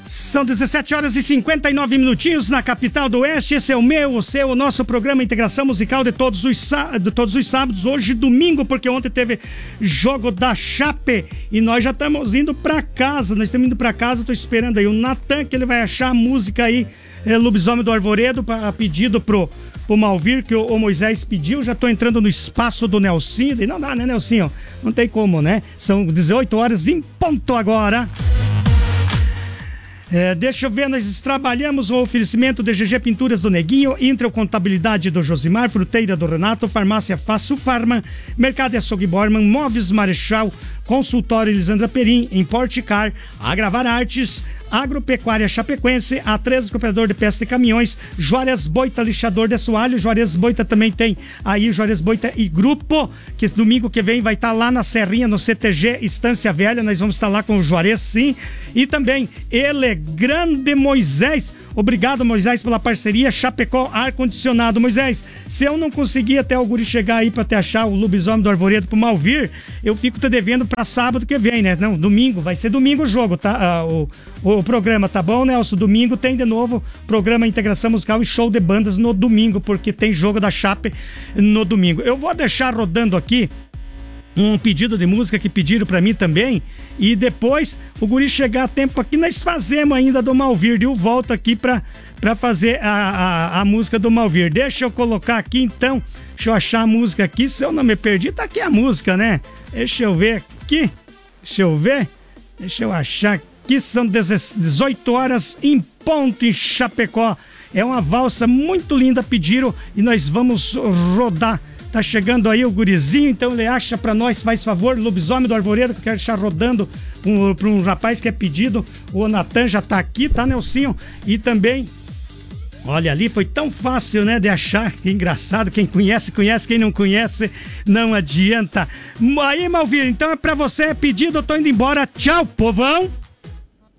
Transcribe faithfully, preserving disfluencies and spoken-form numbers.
São dezessete horas e cinquenta e nove minutinhos na capital do Oeste. Esse é o meu, o seu, o nosso programa Integração Musical de todos os, de todos os sábados. Hoje, domingo, porque ontem teve jogo da Chape e nós já estamos indo pra casa. Nós estamos indo pra casa, tô esperando aí o Natan, que ele vai achar a música aí, é, Lobisomem do Arvoredo, pra, pedido pro, pro Malvir, que o, o Moisés pediu. Já tô entrando no espaço do Nelsinho. E não dá, né, Nelsinho? Não tem como, né? São dezoito horas em ponto agora. É, deixa eu ver, nós trabalhamos o oferecimento de G G Pinturas do Neguinho, Intrel Contabilidade do Josimar, Fruteira do Renato, Farmácia Fácil Farma, Mercado Açougue Borman, Móveis Marechal, Consultório Elisandra Perim, Importicar, Agravar Artes, Agropecuária Chapecoense, A três Cooperador de Peça de Caminhões, Juarez Boita Lixador de Assoalho. Juarez Boita também tem aí Juarez Boita e Grupo, que domingo que vem vai estar lá na Serrinha, no C T G Estância Velha. Nós vamos estar lá com o Juarez, sim. E também ele, grande Moisés. Obrigado, Moisés, pela parceria. Chapecó Ar-Condicionado. Moisés, se eu não conseguir até o guri chegar aí pra te achar o Lobisomem do Arvoredo pro Malvir, eu fico te devendo pra sábado que vem, né? Não, domingo, vai ser domingo o jogo, tá? Ah, o, o programa, tá bom, Nelson? Domingo tem de novo programa Integração Musical e show de bandas no domingo, porque tem jogo da Chape no domingo. Eu vou deixar rodando aqui um pedido de música que pediram pra mim também, e depois o guri chegar a tempo aqui, nós fazemos ainda do Malvir, e eu volto aqui pra, pra fazer a, a, a música do Malvir. Deixa eu colocar aqui então, deixa eu achar a música aqui, se eu não me perdi, tá aqui a música, né? Deixa eu ver aqui, deixa eu ver, deixa eu achar aqui, são dezoito horas em ponto em Chapecó. É uma valsa muito linda, pediram, e nós vamos rodar. Tá chegando aí o gurizinho, então ele acha pra nós, faz favor, Lobisomem do Arvoredo, que eu quero deixar rodando pra um, pra um rapaz que é pedido. O Natan já tá aqui, tá, Nelsinho? E também, olha ali, foi tão fácil, né, de achar. Que engraçado, quem conhece, conhece, quem não conhece, não adianta. Aí, Malvir, então é pra você, é pedido, eu tô indo embora. Tchau, povão!